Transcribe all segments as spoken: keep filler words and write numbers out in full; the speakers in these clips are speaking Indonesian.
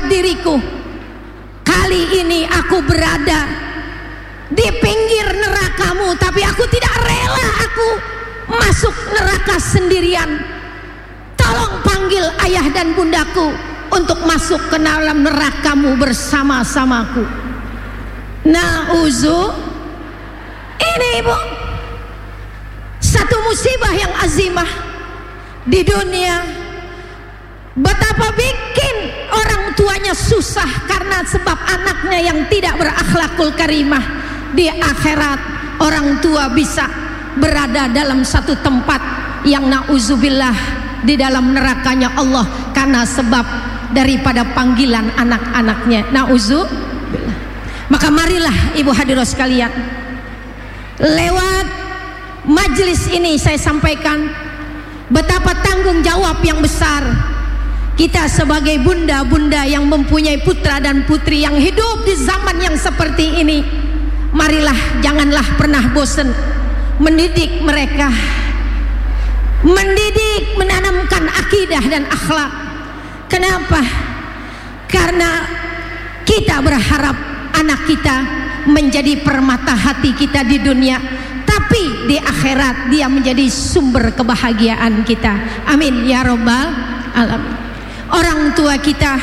buat diriku, kali ini aku berada di pinggir nerakamu, tapi aku tidak rela aku masuk neraka sendirian. Tolong panggil ayah dan bundaku untuk masuk ke dalam nerakamu bersama-samaku. Nauzu, ini ibu, satu musibah yang azimah di dunia. Betapa bikin orang tuanya susah karena sebab anaknya yang tidak berakhlakul karimah. Di akhirat orang tua bisa berada dalam satu tempat yang nauzubillah di dalam nerakanya Allah karena sebab daripada panggilan anak-anaknya. Nauzubillah. Maka marilah ibu hadirat sekalian, lewat majelis ini saya sampaikan betapa tanggung jawab yang besar kita sebagai bunda-bunda yang mempunyai putra dan putri yang hidup di zaman yang seperti ini. Marilah janganlah pernah bosan mendidik mereka, mendidik, menanamkan akidah dan akhlak. Kenapa? Karena kita berharap anak kita menjadi permata hati kita di dunia, tapi di akhirat dia menjadi sumber kebahagiaan kita. Amin ya robbal alamin. Orang tua kita,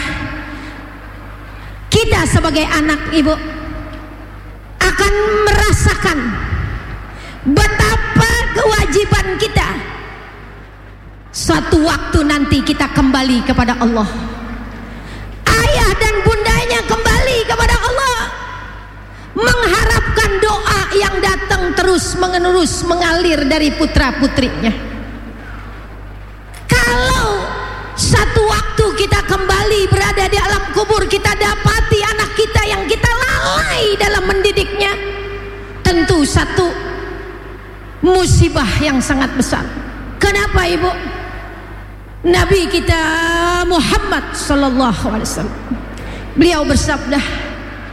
kita sebagai anak ibu akan merasakan betapa kewajiban kita suatu waktu nanti kita kembali kepada Allah. Ayah dan bundanya kembali kepada Allah, mengharapkan doa yang datang terus menerus mengalir dari putra putrinya. Kalau satu waktu kita kembali berada di alam kubur, kita dapati anak kita yang kita lalai dalam mendidiknya, tentu satu musibah yang sangat besar. Kenapa ibu? Nabi kita Muhammad sallallahu alaihi wasallam, beliau bersabda,